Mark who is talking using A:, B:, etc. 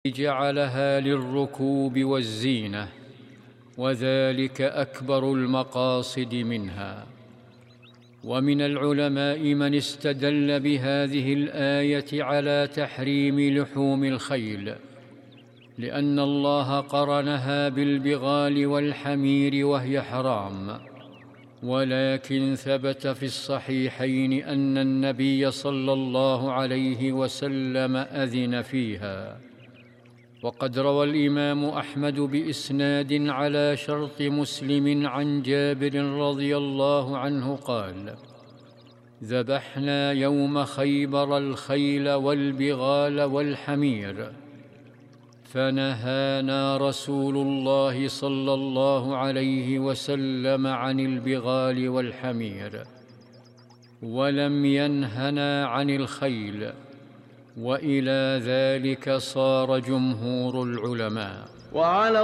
A: جعلها للركوب والزينة، وذلك أكبر المقاصد منها. ومن العلماء من استدل بهذه الآية على تحريم لحوم الخيل، لأن الله قرنها بالبغال والحمير وهي حرام. ولكن ثبت في الصحيحين أن النبي صلى الله عليه وسلم أذن فيها. وقد روى الإمام أحمد بإسناد على شرط مسلم عن جابر رضي الله عنه قال: ذبحنا يوم خيبر الخيل والبغال والحمير، فنهانا رسول الله صلى الله عليه وسلم عن البغال والحمير، ولم ينهنا عن الخيل. وإلى ذلك صار جمهور العلماء.